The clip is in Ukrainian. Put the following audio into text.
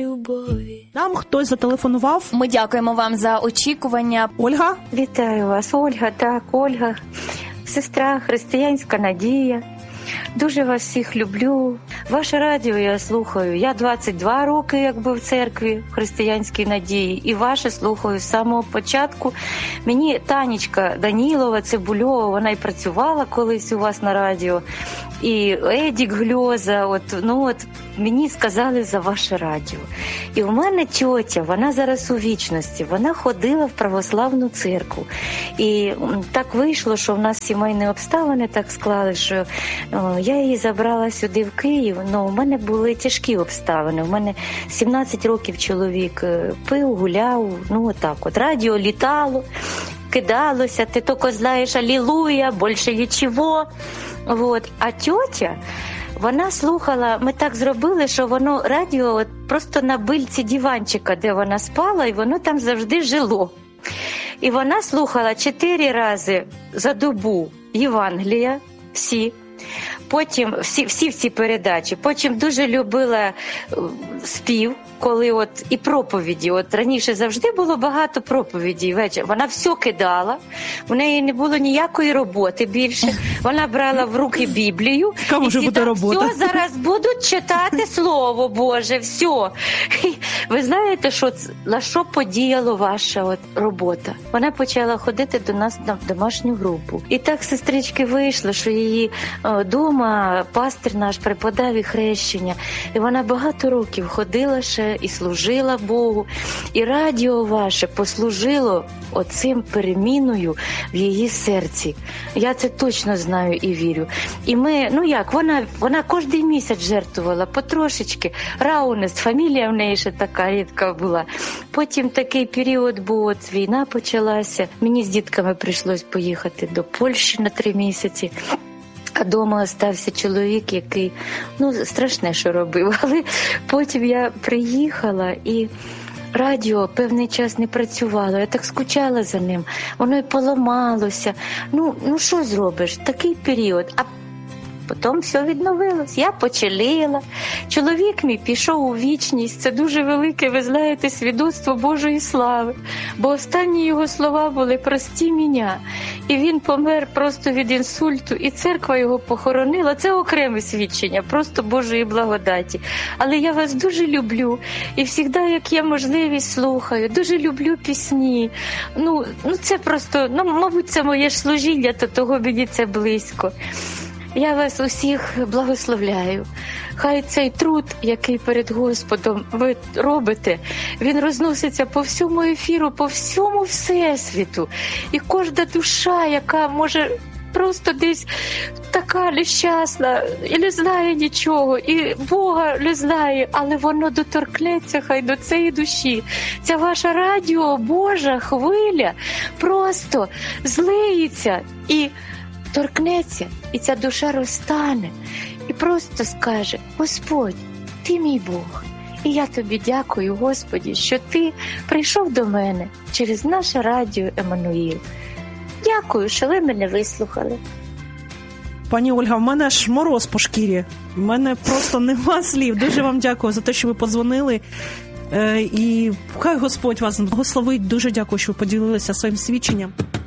любові. Нам хтось зателефонував. Ми дякуємо вам за очікування. Ольга? Вітаю вас, Ольга. Так, Ольга, сестра, християнська надія. Дуже вас всіх люблю. Ваше радіо я слухаю. Я 22 роки якби в церкві в християнській надії. І ваше слухаю з самого початку. Мені Танечка Данілова, Цибульова, вона і працювала колись у вас на радіо. І Едік Гльоза, мені сказали за ваше радіо. І у мене тьотя, вона зараз у вічності, вона ходила в православну церкву. І так вийшло, що в нас сімейні обставини так склали, що я її забрала сюди в Київ. У мене були тяжкі обставини. У мене 17 років чоловік пив, гуляв, Радіо літало, кидалося, ти тільки знаєш алілуя, більше нічого. А тьотя, вона слухала, ми так зробили, що воно радіо просто на бильці диванчика, де вона спала, і воно там завжди жило. І вона слухала 4 рази за добу Євангелія, потім всі передачі. Потім дуже любила спів, коли і проповіді. Раніше завжди було багато проповідей ввечері. Вона все кидала, в неї не було ніякої роботи більше. Вона брала в руки Біблію і сказала, все, зараз будуть читати Слово Боже, все. І ви знаєте, на що подіяла ваша робота? Вона почала ходити до нас на домашню групу. І так, сестрички, вийшло, що її дома пастир наш преподав і хрещення. І вона багато років ходила ще і служила Богу. І радіо ваше послужило оцим переміною в її серці. Я це точно знаю і вірю. І ми, вона кожен місяць жертвувала потрошечки. Раунест, фамілія в неї ще така рідка була. Потім такий період був, війна почалася. Мені з дітками прийшлось поїхати до Польщі на 3 місяці. А дома остався чоловік, який, страшне, що робив. Але потім я приїхала і радіо певний час не працювало. Я так скучала за ним. Воно й поламалося. Що зробиш? Такий період. А потім все відновилось. Я почаліла. Чоловік мій пішов у вічність. Це дуже велике, ви знаєте, свідоцтво Божої слави. Бо останні його слова були «прости мене». І він помер просто від інсульту, і церква його похоронила. Це окреме свідчення, просто Божої благодаті. Але я вас дуже люблю. І завжди, як є можливість, слухаю. Дуже люблю пісні. Це просто, мабуть, це моє ж служіння, то того мені це близько. Я вас усіх благословляю. Хай цей труд, який перед Господом ви робите, він розноситься по всьому ефіру, по всьому всесвіту. І кожна душа, яка може просто десь така нещасна, і не знає нічого, і Бога не знає, але воно доторкнеться хай до цієї душі. Ця ваша радіо, Божа хвиля просто злиється і торкнеться, і ця душа розтане, і просто скаже: Господь, ти мій Бог, і я тобі дякую, Господі, що ти прийшов до мене через наше радіо Еммануїл. Дякую, що ви мене вислухали. Пані Ольга, в мене аж мороз по шкірі. В мене просто нема слів. Дуже вам дякую за те, що ви подзвонили. І хай Господь вас благословить. Дуже дякую, що ви поділилися своїм свідченням.